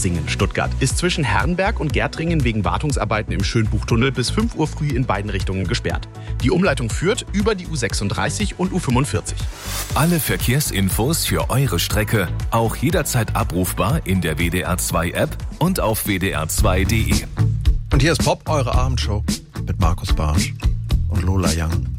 Singen-Stuttgart ist zwischen Herrenberg und Gärtringen wegen Wartungsarbeiten im Schönbuchtunnel bis 5 Uhr früh in beiden Richtungen gesperrt. Die Umleitung führt über die U36 und U45. Alle Verkehrsinfos für eure Strecke auch jederzeit abrufbar in der WDR2-App und auf wdr2.de. Und hier ist Pop, eure Abendshow mit Markus Bartsch und Lola Young.